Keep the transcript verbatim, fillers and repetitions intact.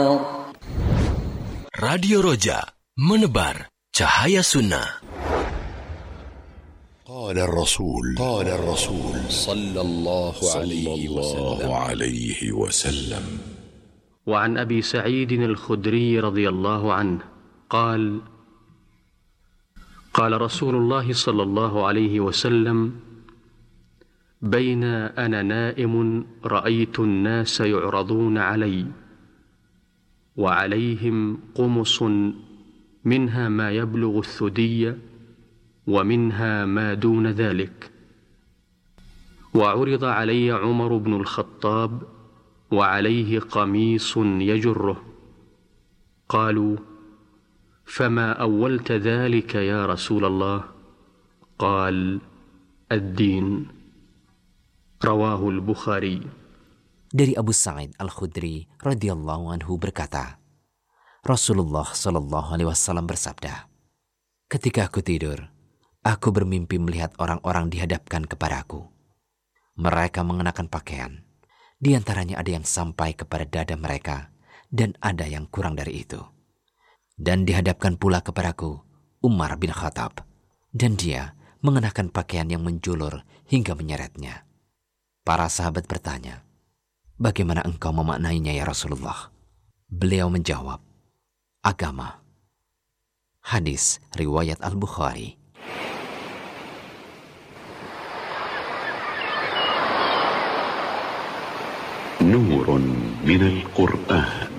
Radio Roja, menebar cahaya sunnah. Qala Rasul, Qala Rasul sallallahu alaihi wasallam. وعن أبي سعيد الخدري رضي الله عنه قال قال رسول الله صلى الله عليه وسلم: بين أنا نائم رأيت الناس يعرضون علي وعليهم قمص منها ما يبلغ الثدي ومنها ما دون ذلك، وعرض علي عمر بن الخطاب وعليه قميص يجره، قالوا: فما أولت ذلك يا رسول الله؟ قال: الدين. رواه البخاري. Dari Abu Sa'id Al-Khudri radhiyallahu anhu berkata, Rasulullah shallallahu alaihi wasallam bersabda, ketika aku tidur, aku bermimpi melihat orang-orang dihadapkan kepadaku. Mereka mengenakan pakaian, di antaranya ada yang sampai kepada dada mereka dan ada yang kurang dari itu. Dan dihadapkan pula kepadaku Umar bin Khattab, dan dia mengenakan pakaian yang menjulur hingga menyeretnya. Para sahabat bertanya, bagaimana engkau memaknainya ya Rasulullah? Beliau menjawab, agama. Hadis riwayat Al-Bukhari. Nurun minal Qur'an.